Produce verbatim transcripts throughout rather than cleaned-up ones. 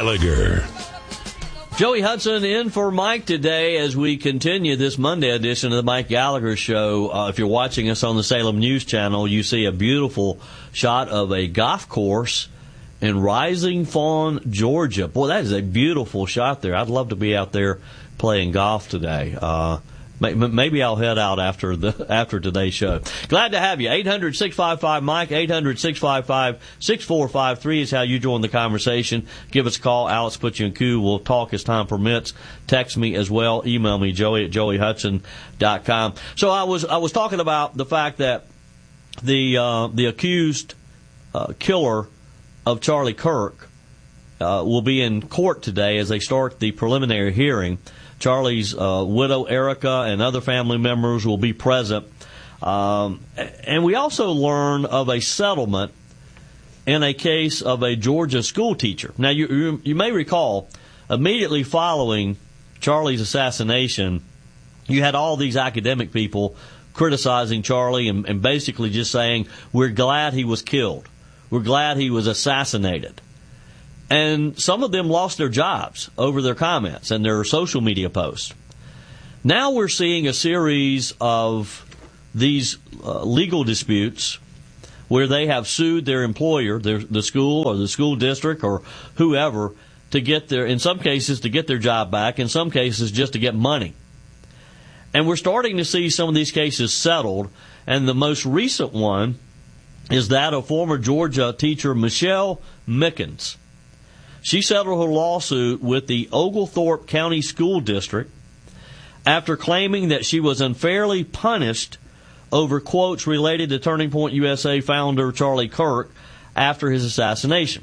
Gallagher. Joey Hudson in for Mike today as we continue this Monday edition of the Mike Gallagher Show. Uh, if you're watching us on the Salem News Channel, you see a beautiful shot of a golf course in Rising Fawn, Georgia. Boy, that is a beautiful shot there. I'd love to be out there playing golf today. Uh, maybe I'll head out after the after today's show. Glad to have you. eight hundred, six five five, Mike, eight hundred, six five five, six four five three is how you join the conversation. Give us a call. Alex puts you in queue. We'll talk as time permits. Text me as well. Email me, joey at joey hudson dot com. So I was I was talking about the fact that the uh, the accused uh, killer of Charlie Kirk uh, will be in court today as they start the preliminary hearing. Charlie's uh, widow, Erica, and other family members will be present. Um, and we also learn of a settlement in a case of a Georgia school teacher. Now, you, you, you may recall, immediately following Charlie's assassination, you had all these academic people criticizing Charlie and, and basically just saying, we're glad he was killed. We're glad he was assassinated. And some of them lost their jobs over their comments and their social media posts. Now we're seeing a series of these uh, legal disputes where they have sued their employer, their, the school or the school district or whoever, to get their, in some cases, to get their job back, in some cases, just to get money. And we're starting to see some of these cases settled, and the most recent one is that of former Georgia teacher Michelle Mickens. She settled her lawsuit with the Oglethorpe County School District after claiming that she was unfairly punished over quotes related to Turning Point U S A founder Charlie Kirk after his assassination.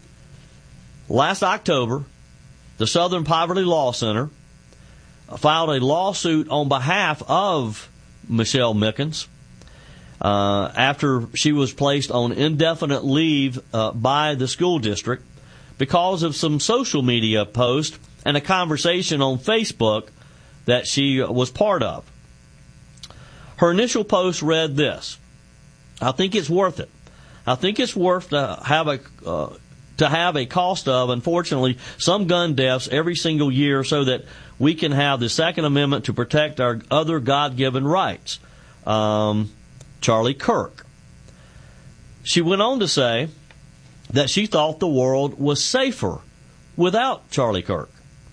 Last October, the Southern Poverty Law Center filed a lawsuit on behalf of Michelle Mickens uh, after she was placed on indefinite leave uh, by the school district because of some social media posts and a conversation on Facebook that she was part of. Her initial post read this: I think it's worth it. I think it's worth to have a uh, to have a cost of, unfortunately, some gun deaths every single year so that we can have the Second Amendment to protect our other God-given rights. Um, Charlie Kirk. She went on to say that she thought the world was safer without Charlie Kirk.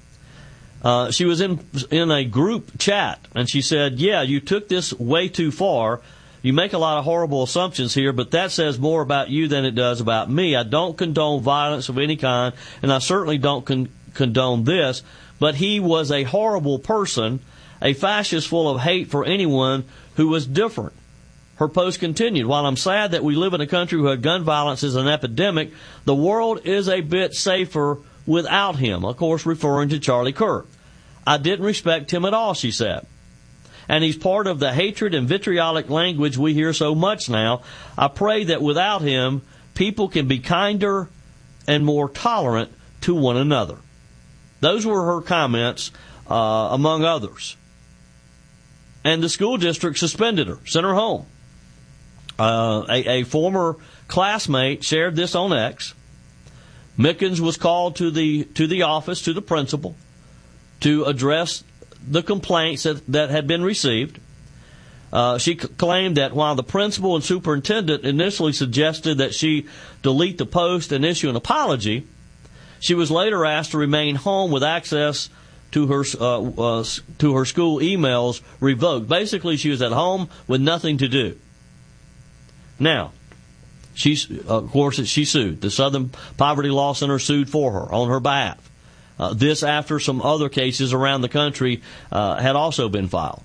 Uh, she was in in a group chat, and she said, yeah, you took this way too far. You make a lot of horrible assumptions here, but that says more about you than it does about me. I don't condone violence of any kind, and I certainly don't con- condone this, but he was a horrible person, a fascist full of hate for anyone who was different. Her post continued, while I'm sad that we live in a country where gun violence is an epidemic, the world is a bit safer without him, of course referring to Charlie Kirk. I didn't respect him at all, she said. And he's part of the hatred and vitriolic language we hear so much now. I pray that without him, people can be kinder and more tolerant to one another. Those were her comments, uh, among others. And the school district suspended her, sent her home. Uh, a, a former classmate shared this on X. Mickens was called to the to the office, to the principal, to address the complaints that, that had been received. Uh, she c- claimed that while the principal and superintendent initially suggested that she delete the post and issue an apology, she was later asked to remain home with access to her uh, uh, to her school emails revoked. Basically, she was at home with nothing to do. Now, she's, of course, she sued. The Southern Poverty Law Center sued for her on her behalf. Uh, this after some other cases around the country uh, had also been filed.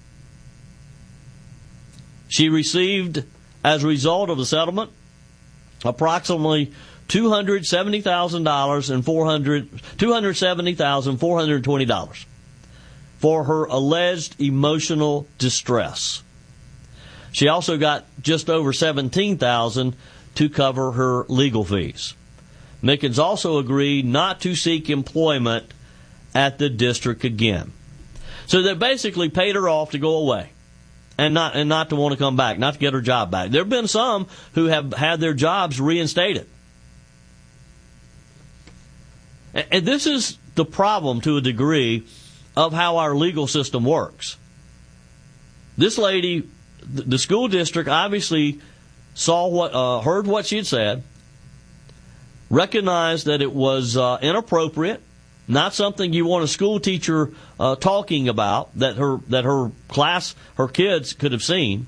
She received, as a result of the settlement, approximately two hundred seventy thousand dollars and four hundred two hundred seventy thousand four hundred twenty dollars for her alleged emotional distress. She also got just over seventeen thousand dollars to cover her legal fees. Mickens also agreed not to seek employment at the district again. So they basically paid her off to go away and not and not to want to come back, not to get her job back. There have been some who have had their jobs reinstated. And this is the problem to a degree of how our legal system works. This lady, the school district obviously saw what, uh, heard what she had said, recognized that it was uh, inappropriate, not something you want a school teacher uh, talking about that her that her class, her kids could have seen.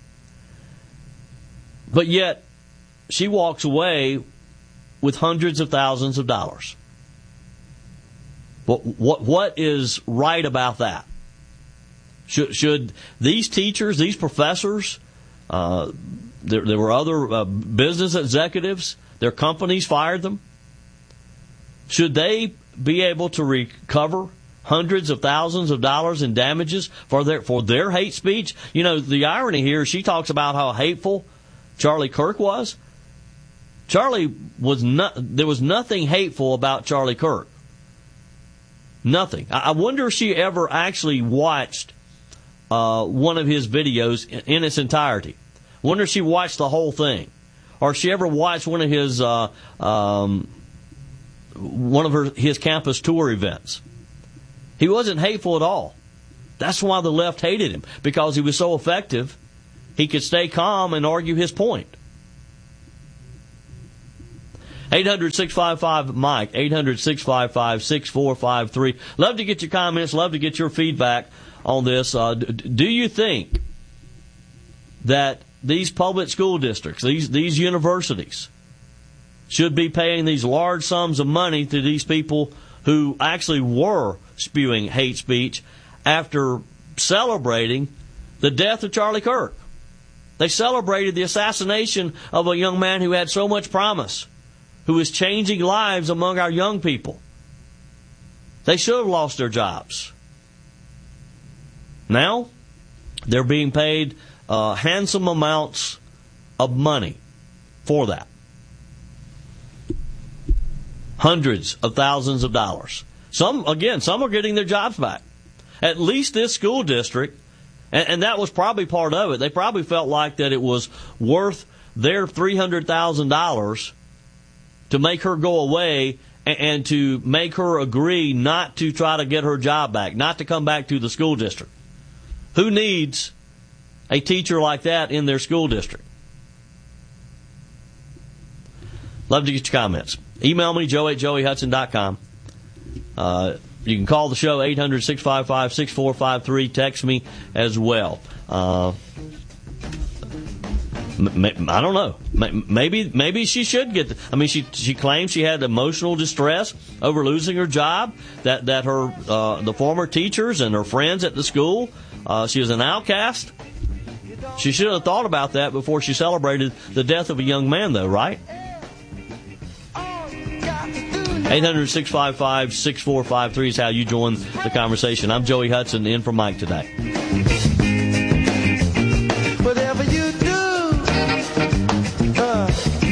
But yet, she walks away with hundreds of thousands of dollars. What what what is right about that? Should should these teachers, these professors, uh, there there were other uh, business executives, their companies fired them. Should they be able to recover hundreds of thousands of dollars in damages for their for their hate speech? You know, the irony here, she talks about how hateful Charlie Kirk was. Charlie was not, there was nothing hateful about Charlie Kirk. Nothing. I wonder if she ever actually watched uh, one of his videos in, in its entirety. Wonder if she watched the whole thing. Or if she ever watched one of his uh, um, one of her his campus tour events. He wasn't hateful at all. That's why the left hated him, because he was so effective. He could stay calm and argue his point. eight hundred, six five five, Mike, eight hundred, six five five, six four five three. Love to get your comments, love to get your feedback on this. Uh, do you think that these public school districts, these these universities, should be paying these large sums of money to these people who actually were spewing hate speech after celebrating the death of Charlie Kirk? They celebrated the assassination of a young man who had so much promise, who is changing lives among our young people. They should have lost their jobs. Now, they're being paid uh, handsome amounts of money for that. Hundreds of thousands of dollars. Some, again, some are getting their jobs back. At least this school district, and, and that was probably part of it, they probably felt like that it was worth their three hundred thousand dollars to make her go away and, and to make her agree not to try to get her job back, not to come back to the school district. Who needs a teacher like that in their school district? Love to get your comments. Email me, joe at joey hudson dot com. Uh, you can call the show, eight hundred, six five five, six four five three. Text me as well. Uh, I don't know. Maybe maybe she should get. The, I mean, she she claims she had emotional distress over losing her job. That that her uh, the former teachers and her friends at the school. Uh, she was an outcast. She should have thought about that before she celebrated the death of a young man, though, right? eight hundred, six five five, six four five three is how you join the conversation. I'm Joey Hudson, in for Mike today. Whatever you do, uh,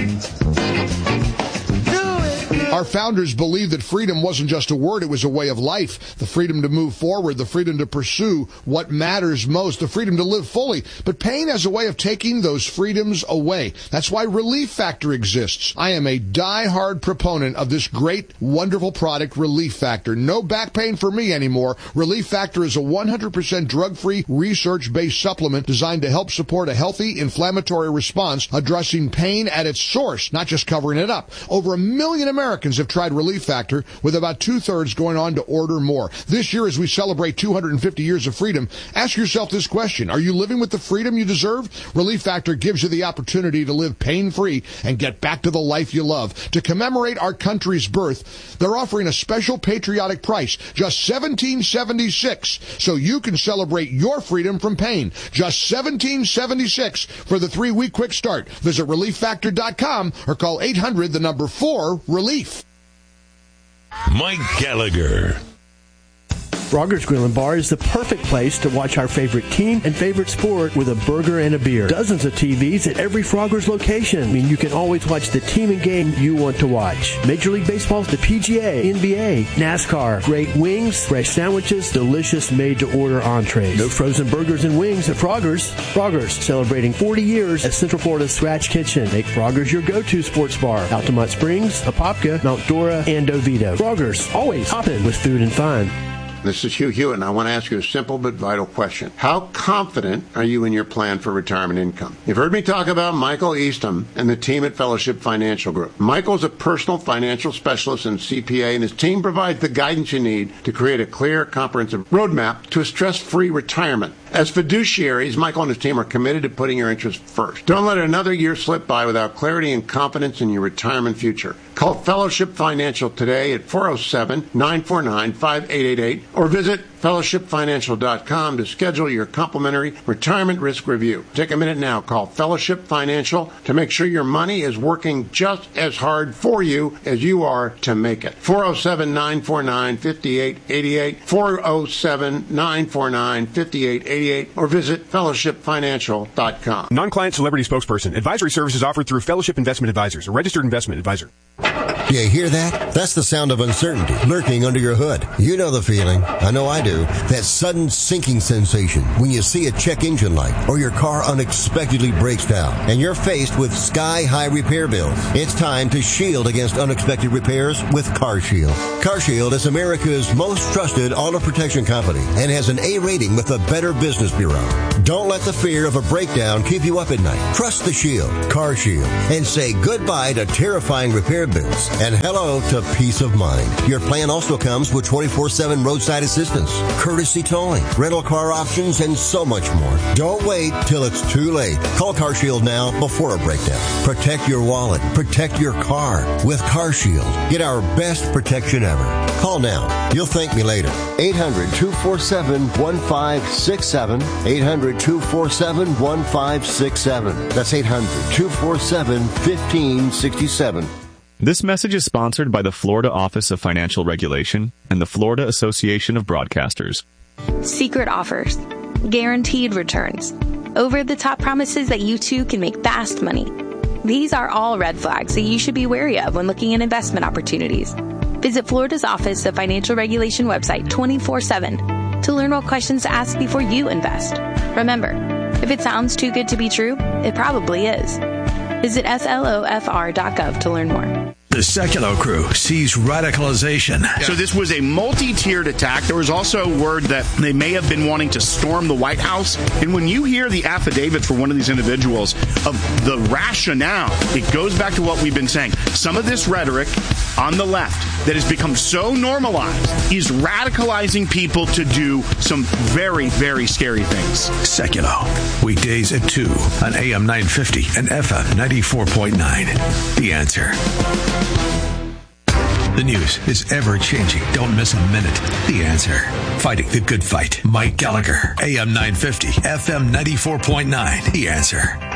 do it. Our founders believed that freedom wasn't just a word, it was a way of life. The freedom to move forward, the freedom to pursue what matters most, the freedom to live fully. But pain has a way of taking those freedoms away. That's why Relief Factor exists. I am a die-hard proponent of this great, wonderful product, Relief Factor. No back pain for me anymore. Relief Factor is a one hundred percent drug-free, research-based supplement designed to help support a healthy inflammatory response, addressing pain at its source, not just covering it up. Over a million Americans have tried Relief Factor, with about two-thirds going on to order more. This year, as we celebrate two hundred fifty years of freedom, ask yourself this question. Are you living with the freedom you deserve? Relief Factor gives you the opportunity to live pain-free and get back to the life you love. To commemorate our country's birth, they're offering a special patriotic price, just seventeen seventy-six, so you can celebrate your freedom from pain. Just seventeen seventy-six for the three-week quick start. Visit relief factor dot com or call eight hundred, the number four, relief. Mike Gallagher. Frogger's Grill and Bar is the perfect place to watch our favorite team and favorite sport with a burger and a beer. Dozens of T Vs at every Frogger's location. I mean, you can always watch the team and game you want to watch. Major League Baseball's the P G A, N B A, NASCAR, great wings, fresh sandwiches, delicious made-to-order entrees. No frozen burgers and wings at Frogger's. Frogger's, celebrating forty years as Central Florida's Scratch Kitchen. Make Frogger's your go-to sports bar. Altamont Springs, Apopka, Mount Dora, and Oviedo. Frogger's, always hopping with food and fun. This is Hugh Hewitt, and I want to ask you a simple but vital question. How confident are you in your plan for retirement income? You've heard me talk about Michael Eastham and the team at Fellowship Financial Group. Michael's a personal financial specialist and C P A, and his team provides the guidance you need to create a clear, comprehensive roadmap to a stress-free retirement. As fiduciaries, Michael and his team are committed to putting your interests first. Don't let another year slip by without clarity and confidence in your retirement future. Call Fellowship Financial today at four oh seven, nine four nine, five eight eight eight or visit fellowship financial dot com to schedule your complimentary retirement risk review. Take a minute now. Call Fellowship Financial to make sure your money is working just as hard for you as you are to make it. four oh seven, nine four nine, five eight eight eight, four oh seven, nine four nine, five eight eight eight or visit fellowship financial dot com. Non-client celebrity spokesperson. Advisory services offered through Fellowship Investment Advisors, a registered investment advisor. Do you hear that? That's the sound of uncertainty lurking under your hood. You know the feeling. I know I do. That sudden sinking sensation when you see a check engine light or your car unexpectedly breaks down and you're faced with sky-high repair bills. It's time to shield against unexpected repairs with CarShield. CarShield is America's most trusted auto protection company and has an A rating with the Better Business Bureau. Don't let the fear of a breakdown keep you up at night. Trust the Shield, CarShield, and say goodbye to terrifying repair bills and hello to peace of mind. Your plan also comes with twenty-four seven roadside assistance, courtesy towing, rental car options, and so much more. Don't wait till it's too late. Call CarShield now before a breakdown. Protect your wallet. Protect your car with CarShield. Get our best protection ever. Call now. You'll thank me later. eight hundred, two four seven, one five six seven. eight hundred, two four seven, one five six seven. That's eight hundred, two four seven, one five six seven. This message is sponsored by the Florida Office of Financial Regulation and the Florida Association of Broadcasters. Secret offers, guaranteed returns, over-the-top promises that you too can make fast money. These are all red flags that you should be wary of when looking at investment opportunities. Visit Florida's Office of Financial Regulation website twenty-four seven to learn what questions to ask before you invest. Remember, if it sounds too good to be true, it probably is. Visit S L O F R dot gov to learn more. The Sekulow crew sees radicalization. Yeah. So this was a multi-tiered attack. There was also word that they may have been wanting to storm the White House. And when you hear the affidavits for one of these individuals of the rationale, it goes back to what we've been saying. Some of this rhetoric on the left that has become so normalized is radicalizing people to do some very, very scary things. Sekulow, weekdays at two on A M nine fifty and F M ninety-four point nine. The Answer. The news is ever-changing. Don't miss a minute. The Answer. Fighting the good fight. Mike Gallagher. A M nine fifty. F M ninety-four point nine. The Answer.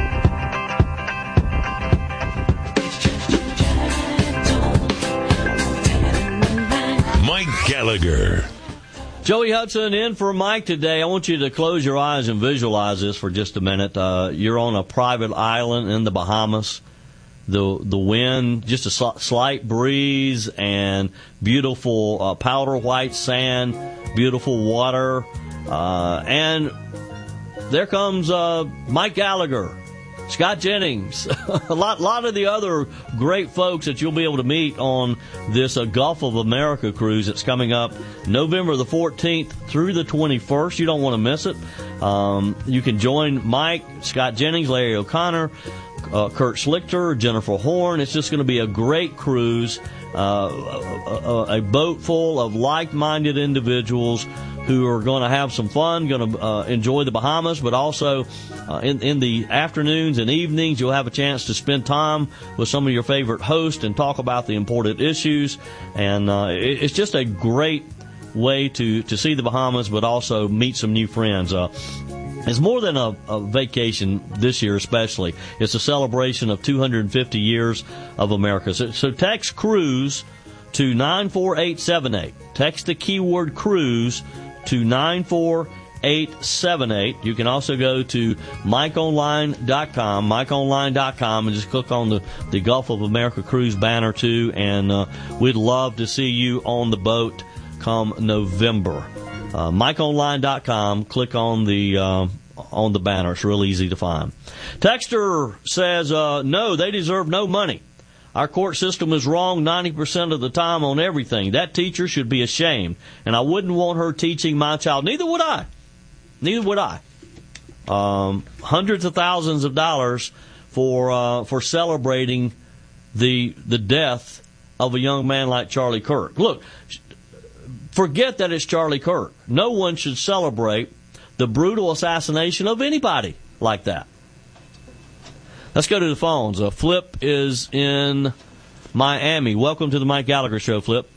Mike Gallagher. Joey Hudson in for Mike today. I want you to close your eyes and visualize this for just a minute. Uh, you're on a private island in the Bahamas. The the wind, just a slight breeze, and beautiful uh, powder white sand, beautiful water, uh, and there comes uh, Mike Gallagher, Scott Jennings, a lot lot of the other great folks that you'll be able to meet on this uh, Gulf of America cruise that's coming up November the fourteenth through the twenty-first. You don't want to miss it. Um, you can join Mike, Scott Jennings, Larry O'Connor, Uh, Kurt Schlichter, Jennifer Horn. It's just going to be a great cruise, uh, a, a, a boat full of like-minded individuals who are going to have some fun, going to uh, enjoy the Bahamas, but also uh, in, in the afternoons and evenings, you'll have a chance to spend time with some of your favorite hosts and talk about the important issues. And uh, it, it's just a great way to, to see the Bahamas, but also meet some new friends. Uh, It's more than a, a vacation this year, especially. It's a celebration of two hundred fifty years of America. So, so text cruise to nine four eight seven eight. Text the keyword cruise to nine four eight seven eight. You can also go to mike online dot com, mike online dot com, and just click on the, the Gulf of America Cruise banner, too, and uh, we'd love to see you on the boat come November. Uh, mike online dot com, click on the uh, on the banner. It's real easy to find. Texter says, uh, no, they deserve no money. Our court system is wrong ninety percent of the time on everything. That teacher should be ashamed, and I wouldn't want her teaching my child. Neither would I. Neither would I. Um, hundreds of thousands of dollars for uh, for celebrating the the death of a young man like Charlie Kirk. Look, forget that it's Charlie Kirk. No one should celebrate the brutal assassination of anybody like that. Let's go to the phones. Uh, Flip is in Miami. Welcome to the Mike Gallagher Show, Flip.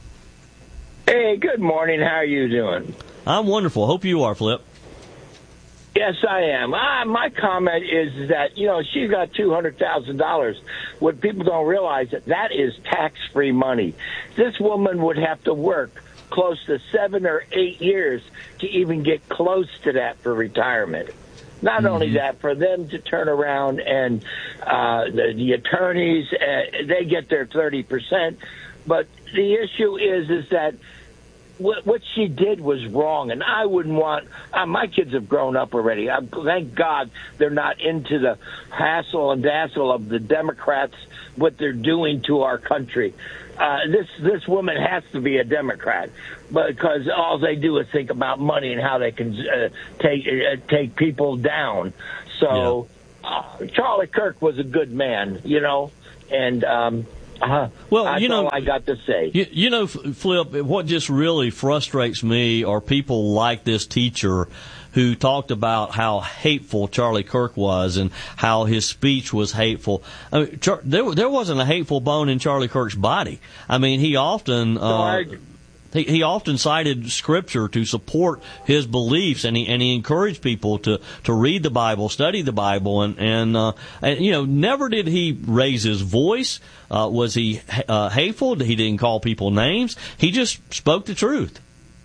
Hey, good morning. How are you doing? I'm wonderful. Hope you are, Flip. Yes, I am. Uh, my comment is that, you know, she's got two hundred thousand dollars. What people don't realize that that is tax-free money. This woman would have to work close to seven or eight years to even get close to that for retirement. Not mm-hmm. only that, for them to turn around and uh, the, the attorneys, uh, they get their thirty percent. But the issue is, is that what, what she did was wrong, and I wouldn't want uh, – my kids have grown up already. I, thank God they're not into the hassle and dazzle of the Democrats, what they're doing to our country. Uh, this this woman has to be a Democrat because all they do is think about money and how they can uh, take uh, take people down. So yeah. uh, Charlie Kirk was a good man, you know, and um, uh, well, that's you know, all I got to say. You, you know, Flip, what just really frustrates me are people like this teacher who talked about how hateful Charlie Kirk was and how his speech was hateful. I mean, Char- there, there wasn't a hateful bone in Charlie Kirk's body. I mean, he often uh, no, I... he, he often cited Scripture to support his beliefs, and he and he encouraged people to, to read the Bible, study the Bible, and and, uh, and you know, never did he raise his voice. Uh, was he uh, hateful? He didn't call people names. He just spoke the truth.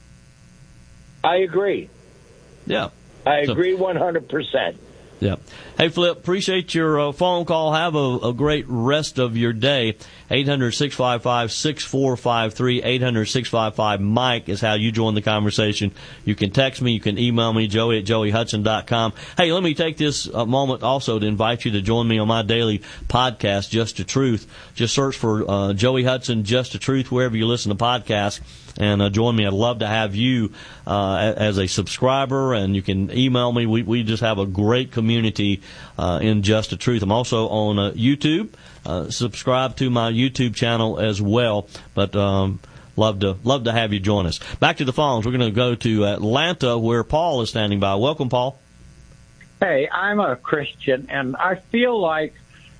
I agree. Yeah. I so, agree one hundred percent. Yeah. Hey, Flip, appreciate your uh, phone call. Have a, a great rest of your day. eight hundred, six five five, six four five three, eight hundred, six five five, Mike is how you join the conversation. You can text me. You can email me, joey at joey hudson dot com. Hey, let me take this uh, moment also to invite you to join me on my daily podcast, Just the Truth. Just search for uh, Joey Hudson, Just the Truth, wherever you listen to podcasts, and uh, join me. I'd love to have you uh, as a subscriber, and you can email me. We, we just have a great community uh, in Just the Truth. I'm also on uh, YouTube. Uh, subscribe to my YouTube channel as well. But um, love to love to have you join us. Back to the phones. We're going to go to Atlanta, where Paul is standing by. Welcome, Paul. Hey, I'm a Christian, and I feel like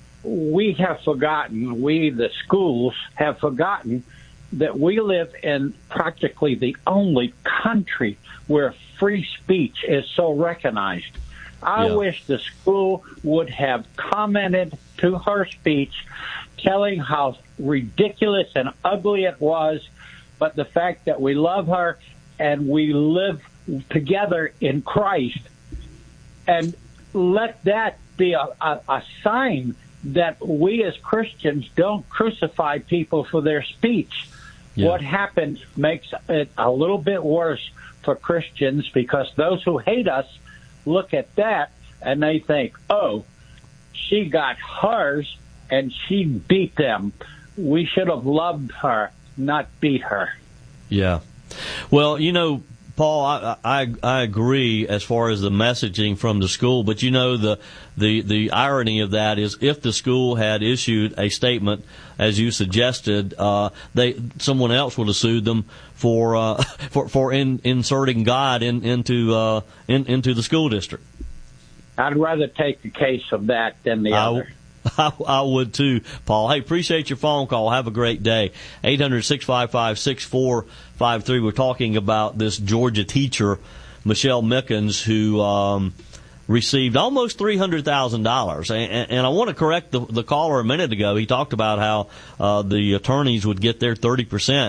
we have forgotten, we, the schools, have forgotten that we live in practically the only country where free speech is so recognized. I yeah. wish the school would have commented to her speech, telling how ridiculous and ugly it was, but the fact that we love her and we live together in Christ, and let that be a, a, a sign that we as Christians don't crucify people for their speech. Yeah. What happened makes it a little bit worse for Christians, because those who hate us look at that and they think, oh, she got hers and she beat them. We should have loved her, not beat her. Yeah. Well, you know, Paul, I, I I agree as far as the messaging from the school, but you know the the the irony of that is if the school had issued a statement as you suggested, uh, they someone else would have sued them for uh, for for in, inserting God in, into uh, in, into the school district. I'd rather take the case of that than the I, other. I, I would too, Paul. Hey, appreciate your phone call. Have a great day. eight hundred, six five five, six four five three. We're talking about this Georgia teacher, Michelle Mickens, who um, received almost three hundred thousand dollars. And, and I want to correct the, the caller a minute ago. He talked about how uh, the attorneys would get their thirty percent.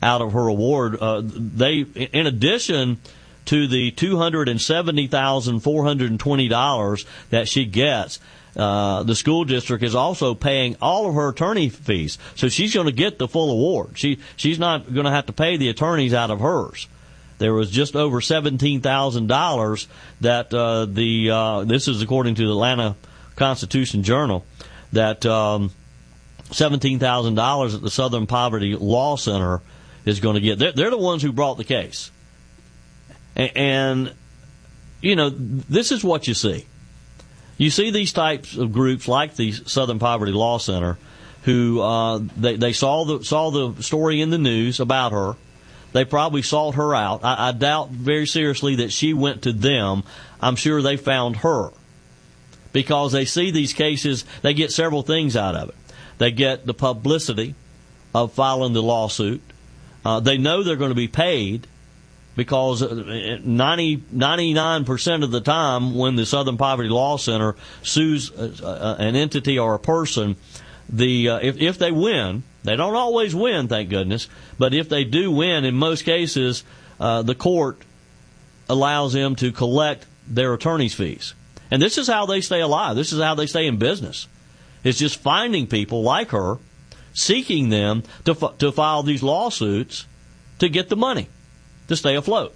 out of her award. Uh, they, in addition to the two hundred seventy thousand four hundred twenty dollars that she gets, uh, the school district is also paying all of her attorney fees. So she's going to get the full award. She she's not going to have to pay the attorneys out of hers. There was just over seventeen thousand dollars that uh, the uh, this is according to the Atlanta Constitution Journal, that um, seventeen thousand dollars that the Southern Poverty Law Center is going to get. They're, they're the ones who brought the case. And, and, you know, this is what you see. You see these types of groups like the Southern Poverty Law Center who uh, they, they saw the saw the story in the news about her. They probably sought her out. I, I doubt very seriously that she went to them. I'm sure they found her because they see these cases. They get several things out of it. They get the publicity of filing the lawsuit. Uh, they know they're going to be paid because ninety, ninety-nine percent of the time when the Southern Poverty Law Center sues uh, an entity or a person, the uh, if, if they win, they don't always win, thank goodness, but if they do win, in most cases, uh, the court allows them to collect their attorney's fees. And this is how they stay alive. This is how they stay in business. It's just finding people like her, seeking them to f- to file these lawsuits to get the money, to stay afloat.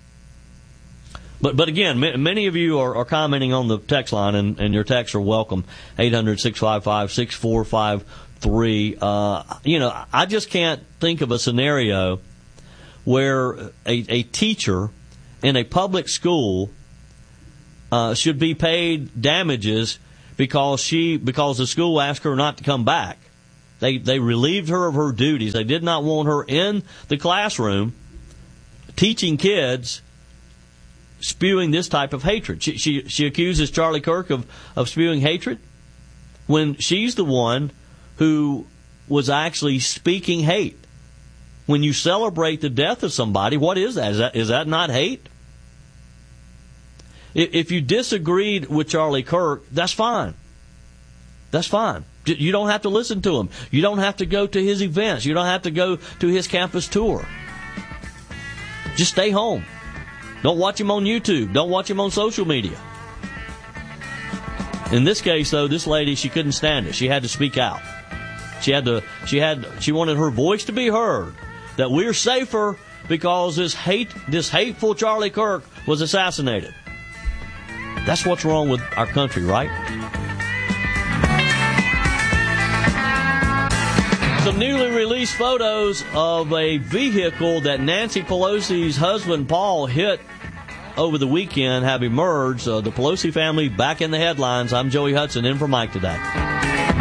But but again, m- many of you are, are commenting on the text line, and, and your texts are welcome, eight hundred, six five five, six four five three. Uh, you know, I just can't think of a scenario where a, a teacher in a public school uh, should be paid damages because she because the school asked her not to come back. They they relieved her of her duties. They did not want her in the classroom teaching kids, spewing this type of hatred. She she, she accuses Charlie Kirk of, of spewing hatred when she's the one who was actually speaking hate. When you celebrate the death of somebody, what is that? Is that, is that not hate? If you disagreed with Charlie Kirk, that's fine. That's fine. You don't have to listen to him. You don't have to go to his events. You don't have to go to his campus tour. Just stay home. Don't watch him on YouTube. Don't watch him on social media. In this case, though, this lady, she couldn't stand it. She had to speak out. She had to. She had. She wanted her voice to be heard. That we're safer because this hate, this hateful Charlie Kirk was assassinated. That's what's wrong with our country, right? Some newly released photos of a vehicle that Nancy Pelosi's husband, Paul, hit over the weekend have emerged. Uh, the Pelosi family back in the headlines. I'm Joey Hudson, in for Mike today.